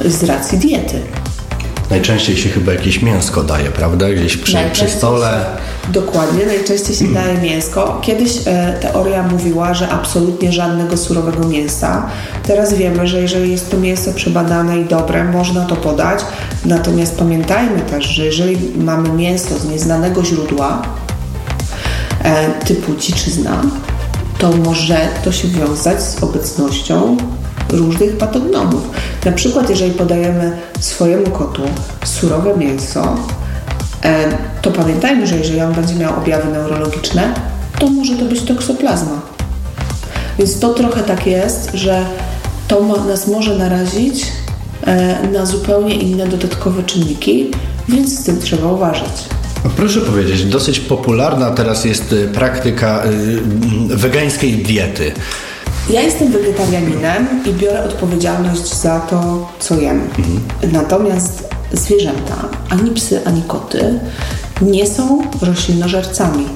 z racji diety. Najczęściej się chyba jakieś mięsko daje, prawda? Gdzieś przy stole. Dokładnie, najczęściej się daje mięsko. Kiedyś teoria mówiła, że absolutnie żadnego surowego mięsa. Teraz wiemy, że jeżeli jest to mięso przebadane i dobre, można to podać. Natomiast pamiętajmy też, że jeżeli mamy mięso z nieznanego źródła, typu dziczyzna, to może to się wiązać z obecnością różnych patognomów. Na przykład, jeżeli podajemy swojemu kotu surowe mięso, to pamiętajmy, że jeżeli on będzie miał objawy neurologiczne, to może to być toksoplazma. Więc to trochę tak jest, że to nas może narazić na zupełnie inne dodatkowe czynniki, więc z tym trzeba uważać. Proszę powiedzieć, dosyć popularna teraz jest praktyka wegańskiej diety. Ja jestem wegetarianinem i biorę odpowiedzialność za to, co jem. Natomiast zwierzęta, ani psy, ani koty, nie są roślinożercami.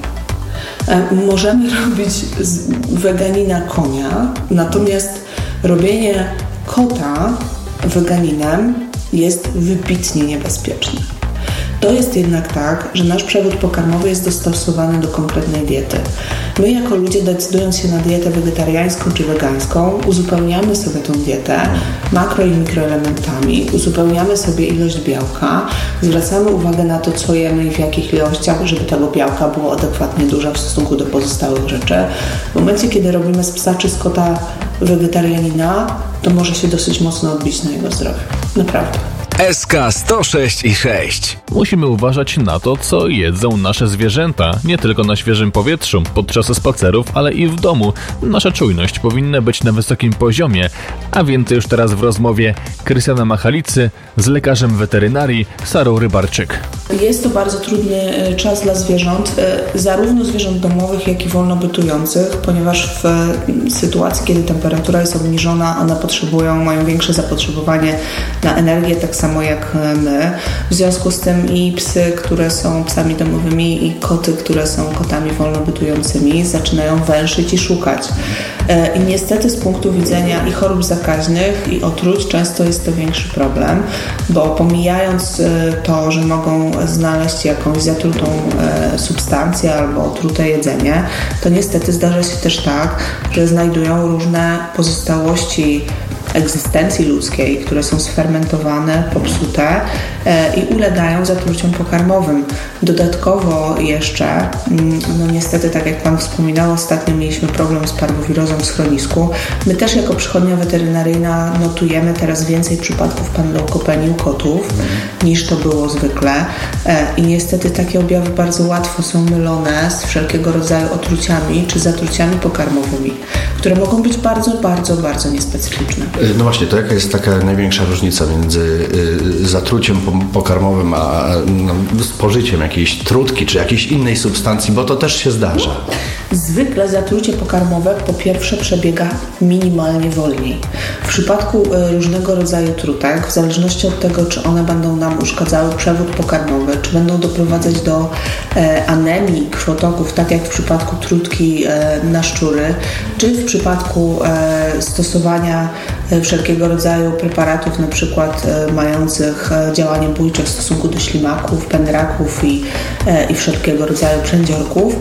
Możemy robić z weganina konia, natomiast robienie kota weganinem jest wybitnie niebezpieczne. To jest jednak tak, że nasz przewód pokarmowy jest dostosowany do konkretnej diety. My jako ludzie, decydując się na dietę wegetariańską czy wegańską, uzupełniamy sobie tą dietę makro i mikroelementami, uzupełniamy sobie ilość białka, zwracamy uwagę na to, co jemy i w jakich ilościach, żeby tego białka było adekwatnie dużo w stosunku do pozostałych rzeczy. W momencie, kiedy robimy z psa czy z kota wegetarianina, to może się dosyć mocno odbić na jego zdrowiu. Naprawdę. SK 106 i 6. Musimy uważać na to, co jedzą nasze zwierzęta, nie tylko na świeżym powietrzu, podczas spacerów, ale i w domu. Nasza czujność powinna być na wysokim poziomie, a więcej już teraz w rozmowie Krystiana Machalicy z lekarzem weterynarii Sarą Rybarczyk. Jest to bardzo trudny czas dla zwierząt, zarówno zwierząt domowych, jak i wolnobytujących, ponieważ w sytuacji, kiedy temperatura jest obniżona, one mają większe zapotrzebowanie na energię, tak samo jak my. W związku z tym i psy, które są psami domowymi, i koty, które są kotami wolnobytującymi, zaczynają węszyć i szukać. I niestety z punktu widzenia i chorób zakaźnych, i otruć, często jest to większy problem, bo pomijając to, że mogą znaleźć jakąś zatrutą substancję albo otrute jedzenie, to niestety zdarza się też tak, że znajdują różne pozostałości egzystencji ludzkiej, które są sfermentowane, popsute i ulegają zatruciom pokarmowym. Dodatkowo jeszcze, niestety, tak jak Pan wspominał, ostatnio mieliśmy problem z parwowirozą w schronisku. My też jako przychodnia weterynaryjna notujemy teraz więcej przypadków panleukopenii u kotów niż to było zwykle i niestety takie objawy bardzo łatwo są mylone z wszelkiego rodzaju otruciami czy zatruciami pokarmowymi, które mogą być bardzo, bardzo, bardzo niespecyficzne. No właśnie, to jaka jest taka największa różnica między zatruciem pokarmowym a spożyciem jakiejś trutki czy jakiejś innej substancji, bo to też się zdarza? Zwykle zatrucie pokarmowe po pierwsze przebiega minimalnie wolniej. W przypadku różnego rodzaju trutek, w zależności od tego, czy one będą nam uszkadzały przewód pokarmowy, czy będą doprowadzać do anemii krwotoków, tak jak w przypadku trutki na szczury, czy w przypadku stosowania wszelkiego rodzaju preparatów, na przykład mających działanie bójcze w stosunku do ślimaków, pędraków i wszelkiego rodzaju przędziorków,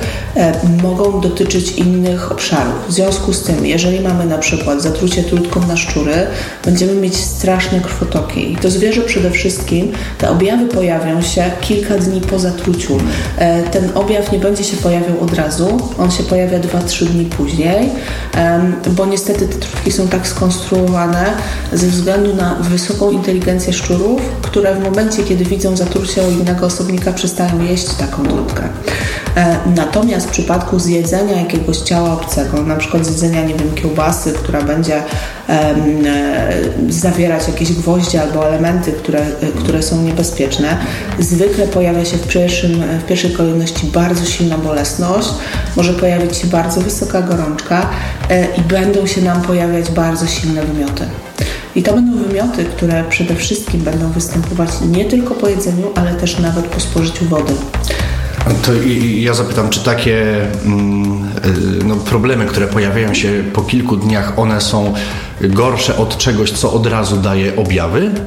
mogą dotyczyć innych obszarów. W związku z tym, jeżeli mamy na przykład zatrucie trutką na szczury, będziemy mieć straszne krwotoki. I to zwierzę przede wszystkim, te objawy pojawią się kilka dni po zatruciu. Ten objaw nie będzie się pojawiał od razu, on się pojawia 2-3 dni później, bo niestety te trutki są tak skonstruowane ze względu na wysoką inteligencję szczurów, które w momencie, kiedy widzą zatrucie u innego osobnika, przestają jeść taką trutkę. Natomiast w przypadku zjedzenia jakiegoś ciała obcego, na przykład zjedzenia, kiełbasy, która będzie zawierać jakieś gwoździe albo elementy, które są niebezpieczne, zwykle pojawia się w pierwszej kolejności bardzo silna bolesność, może pojawić się bardzo wysoka gorączka i będą się nam pojawiać bardzo silne wymioty. I to będą wymioty, które przede wszystkim będą występować nie tylko po jedzeniu, ale też nawet po spożyciu wody. To ja zapytam, czy takie problemy, które pojawiają się po kilku dniach, one są gorsze od czegoś, co od razu daje objawy?